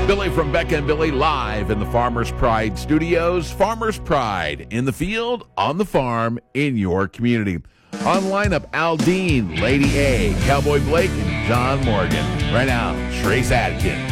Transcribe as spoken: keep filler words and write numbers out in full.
Billy from Becca and Billy live in the Farmers Pride Studios. Farmers Pride in the field, on the farm, in your community. On lineup, Al Dean, Lady A, Cowboy Blake, and John Morgan. Right now, Trace Adkins.